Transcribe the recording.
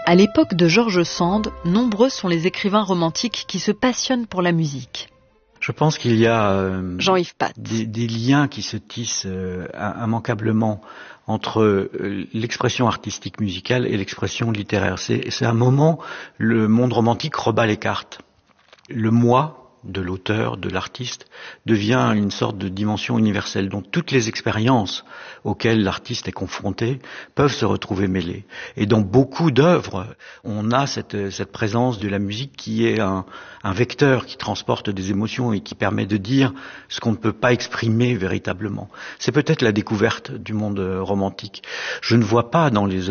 À l'époque de George Sand, nombreux sont les écrivains romantiques qui se passionnent pour la musique. Je pense qu'il y a Jean-Yves Path. des liens qui se tissent immanquablement entre l'expression artistique musicale et l'expression littéraire. C'est un moment, le monde romantique rebat les cartes. Le moi de l'auteur, de l'artiste, devient une sorte de dimension universelle dont toutes les expériences auxquelles l'artiste est confronté peuvent se retrouver mêlées. Et dans beaucoup d'œuvres, on a cette présence de la musique qui est un vecteur qui transporte des émotions et qui permet de dire ce qu'on ne peut pas exprimer véritablement. C'est peut-être la découverte du monde romantique. Je ne vois pas dans les